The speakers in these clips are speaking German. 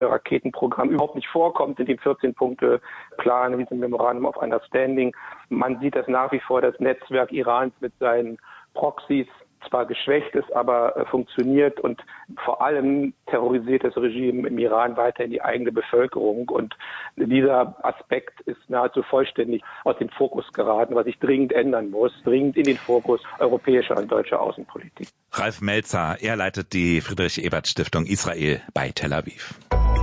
Raketenprogramm überhaupt nicht vorkommt in dem 14-Punkte-Plan, in diesem Memorandum of Understanding. Man sieht, dass nach wie vor das Netzwerk Irans mit seinen Proxys zwar geschwächt ist, aber funktioniert, und vor allem terrorisiert das Regime im Iran weiterhin die eigene Bevölkerung, und dieser Aspekt ist nahezu vollständig aus dem Fokus geraten, was sich dringend ändern muss, dringend in den Fokus europäischer und deutscher Außenpolitik. Ralf Melzer, er leitet die Friedrich-Ebert-Stiftung Israel bei Tel Aviv.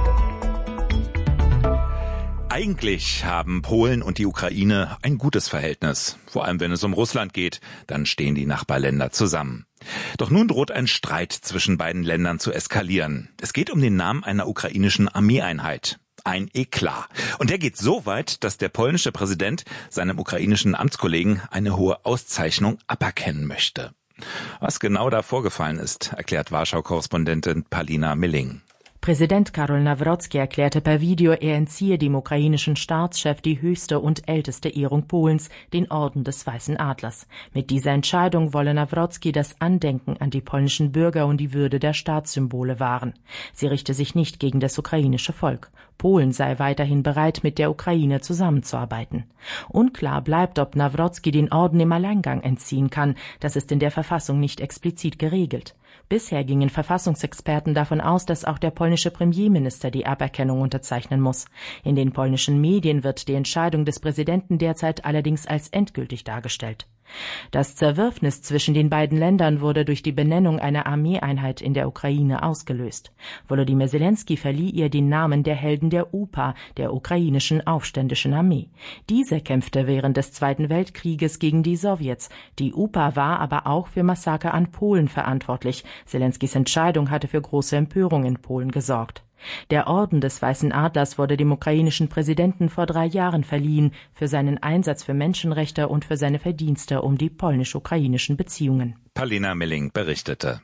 Eigentlich haben Polen und die Ukraine ein gutes Verhältnis. Vor allem, wenn es um Russland geht, dann stehen die Nachbarländer zusammen. Doch nun droht ein Streit zwischen beiden Ländern zu eskalieren. Es geht um den Namen einer ukrainischen Armeeeinheit. Ein Eklat. Und der geht so weit, dass der polnische Präsident seinem ukrainischen Amtskollegen eine hohe Auszeichnung aberkennen möchte. Was genau da vorgefallen ist, erklärt Warschau-Korrespondentin Palina Milling. Präsident Karol Nawrocki erklärte per Video, er entziehe dem ukrainischen Staatschef die höchste und älteste Ehrung Polens, den Orden des Weißen Adlers. Mit dieser Entscheidung wolle Nawrocki das Andenken an die polnischen Bürger und die Würde der Staatssymbole wahren. Sie richte sich nicht gegen das ukrainische Volk. Polen sei weiterhin bereit, mit der Ukraine zusammenzuarbeiten. Unklar bleibt, ob Nawrocki den Orden im Alleingang entziehen kann. Das ist in der Verfassung nicht explizit geregelt. Bisher gingen Verfassungsexperten davon aus, dass auch der polnische Premierminister die Aberkennung unterzeichnen muss. In den polnischen Medien wird die Entscheidung des Präsidenten derzeit allerdings als endgültig dargestellt. Das Zerwürfnis zwischen den beiden Ländern wurde durch die Benennung einer Armeeeinheit in der Ukraine ausgelöst. Volodymyr Zelensky verlieh ihr den Namen der Helden der UPA, der ukrainischen aufständischen Armee. Diese kämpfte während des Zweiten Weltkrieges gegen die Sowjets. Die UPA war aber auch für Massaker an Polen verantwortlich. Zelenskys Entscheidung hatte für große Empörung in Polen gesorgt. Der Orden des Weißen Adlers wurde dem ukrainischen Präsidenten vor 3 Jahren verliehen, für seinen Einsatz für Menschenrechte und für seine Verdienste um die polnisch-ukrainischen Beziehungen. Palina Milling berichtete.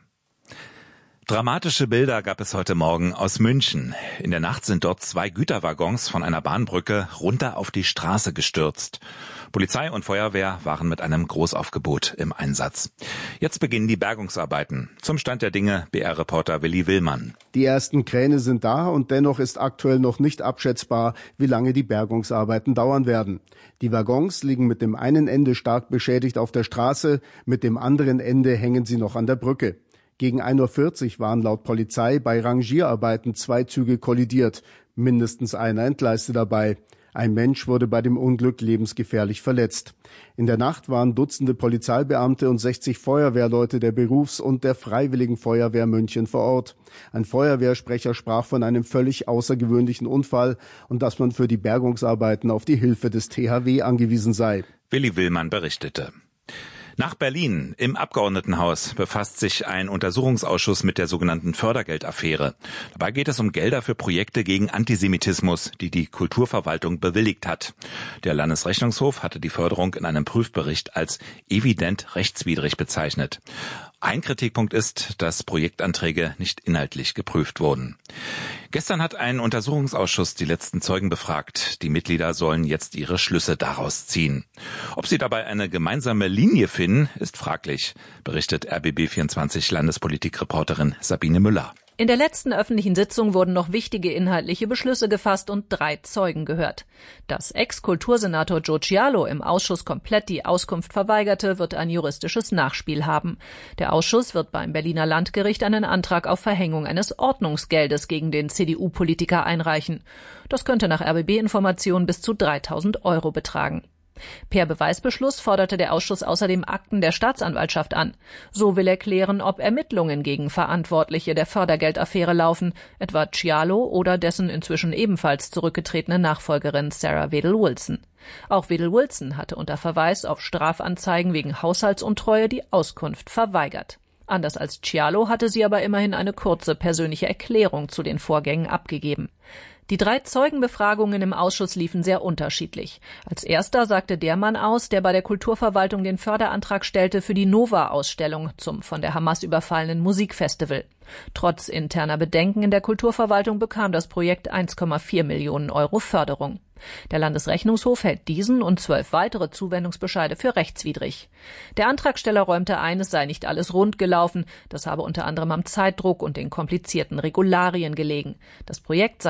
Dramatische Bilder gab es heute Morgen aus München. In der Nacht sind dort 2 Güterwaggons von einer Bahnbrücke runter auf die Straße gestürzt. Polizei und Feuerwehr waren mit einem Großaufgebot im Einsatz. Jetzt beginnen die Bergungsarbeiten. Zum Stand der Dinge BR-Reporter Willi Willmann. Die ersten Kräne sind da und dennoch ist aktuell noch nicht abschätzbar, wie lange die Bergungsarbeiten dauern werden. Die Waggons liegen mit dem einen Ende stark beschädigt auf der Straße, mit dem anderen Ende hängen sie noch an der Brücke. Gegen 1:40 Uhr waren laut Polizei bei Rangierarbeiten 2 Züge kollidiert, mindestens einer entgleiste dabei. Ein Mensch wurde bei dem Unglück lebensgefährlich verletzt. In der Nacht waren Dutzende Polizeibeamte und 60 Feuerwehrleute der Berufs- und der Freiwilligen Feuerwehr München vor Ort. Ein Feuerwehrsprecher sprach von einem völlig außergewöhnlichen Unfall und dass man für die Bergungsarbeiten auf die Hilfe des THW angewiesen sei. Willi Willmann berichtete. Nach Berlin. Im Abgeordnetenhaus befasst sich ein Untersuchungsausschuss mit der sogenannten Fördergeldaffäre. Dabei geht es um Gelder für Projekte gegen Antisemitismus, die die Kulturverwaltung bewilligt hat. Der Landesrechnungshof hatte die Förderung in einem Prüfbericht als evident rechtswidrig bezeichnet. Ein Kritikpunkt ist, dass Projektanträge nicht inhaltlich geprüft wurden. Gestern hat ein Untersuchungsausschuss die letzten Zeugen befragt. Die Mitglieder sollen jetzt ihre Schlüsse daraus ziehen. Ob sie dabei eine gemeinsame Linie finden, ist fraglich, berichtet RBB24 Landespolitikreporterin Sabine Müller. In der letzten öffentlichen Sitzung wurden noch wichtige inhaltliche Beschlüsse gefasst und 3 Zeugen gehört. Dass Ex-Kultursenator Joe Cialo im Ausschuss komplett die Auskunft verweigerte, wird ein juristisches Nachspiel haben. Der Ausschuss wird beim Berliner Landgericht einen Antrag auf Verhängung eines Ordnungsgeldes gegen den CDU-Politiker einreichen. Das könnte nach RBB-Informationen bis zu 3.000 € betragen. Per Beweisbeschluss forderte der Ausschuss außerdem Akten der Staatsanwaltschaft an. So will er klären, ob Ermittlungen gegen Verantwortliche der Fördergeldaffäre laufen, etwa Cialo oder dessen inzwischen ebenfalls zurückgetretene Nachfolgerin Sarah Wedel-Wilson. Auch Wedel-Wilson hatte unter Verweis auf Strafanzeigen wegen Haushaltsuntreue die Auskunft verweigert. Anders als Cialo hatte sie aber immerhin eine kurze persönliche Erklärung zu den Vorgängen abgegeben. Die 3 Zeugenbefragungen im Ausschuss liefen sehr unterschiedlich. Als erster sagte der Mann aus, der bei der Kulturverwaltung den Förderantrag stellte für die Nova-Ausstellung zum von der Hamas überfallenen Musikfestival. Trotz interner Bedenken in der Kulturverwaltung bekam das Projekt 1,4 Millionen € Förderung. Der Landesrechnungshof hält diesen und 12 weitere Zuwendungsbescheide für rechtswidrig. Der Antragsteller räumte ein, es sei nicht alles rund gelaufen. Das habe unter anderem am Zeitdruck und den komplizierten Regularien gelegen. Das Projekt sei